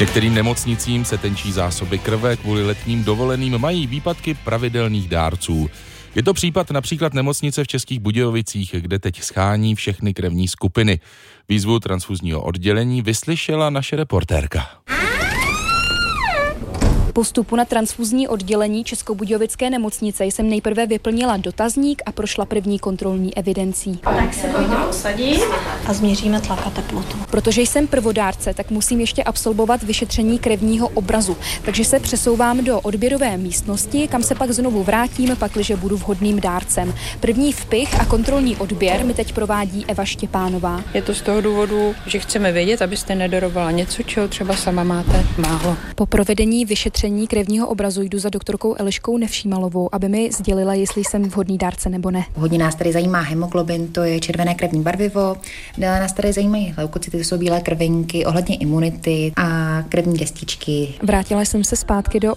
Některým nemocnicím se tenčí zásoby krve, kvůli letním dovoleným mají výpadky pravidelných dárců. Je to případ například nemocnice v Českých Budějovicích, kde teď schání všechny krevní skupiny. Výzvu transfuzního oddělení vyslyšela naše reportérka. Po vstupu na transfuzní oddělení Českobudějovické nemocnice jsem nejprve vyplnila dotazník a prošla první kontrolní evidencí. Tak se pojďte posadit a změříme tlak a teplotu. Protože jsem prvodárce, tak musím ještě absolvovat vyšetření krevního obrazu. Takže se přesouvám do odběrové místnosti, kam se pak znovu vrátím, pakliže budu vhodným dárcem. První vpich a kontrolní odběr mi teď provádí Eva Štěpánová. Je to z toho důvodu, že chceme vědět, abyste nedarovala něco, čeho třeba sama máte málo. Po provedení vyšetření krevního obrazu jdu za doktorkou Eliškou Nevšímalovou, aby mi sdělila, jestli jsem vhodný dárce nebo ne. Hodně nás tady zajímá hemoglobin, to je červené krevní barvivo. Dále nás tady zajímají leukocyty, to jsou bílé krvinky, ohledně imunity a krevní destičky. Vrátila jsem se zpátky do